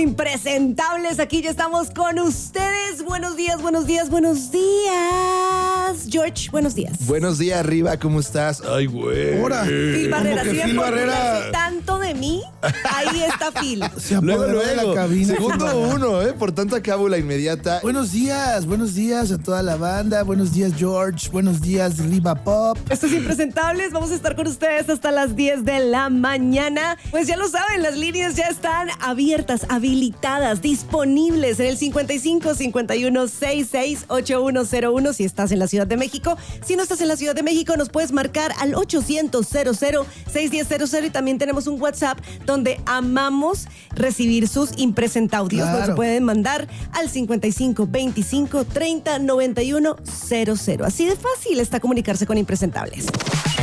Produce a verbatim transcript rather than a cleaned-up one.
Impresentables, aquí ya estamos con ustedes. Buenos días, buenos días, buenos días. George, buenos días. Buenos días, Riva, ¿cómo estás? Ay, güey. Ahora. Phil Barrera, ¿Cómo que si Phil me Barrera? tanto de mí, ahí está Phil. Se Luego, apoderó de luego. la cabina. Segundo uno, ¿eh? Por tanta cábula inmediata. Buenos días, buenos días a toda la banda. Buenos días, George. Buenos días, Riva Pop. Estos Impresentables, vamos a estar con ustedes hasta las diez de la mañana. Pues ya lo saben, las líneas ya están abiertas, habilitadas, disponibles en el cincuenta y cinco, cincuenta y uno, sesenta y seis, ochenta y uno cero uno si estás en la Ciudad de México. Si no estás en la Ciudad de México, nos puedes marcar al ochocientos, cero cero, seis uno cero cero y también tenemos un WhatsApp donde amamos recibir sus impresentaudios. Claro. Nos pueden mandar al cincuenta y cinco, veinticinco, treinta, noventa y uno cero cero. Así de fácil está comunicarse con Impresentables.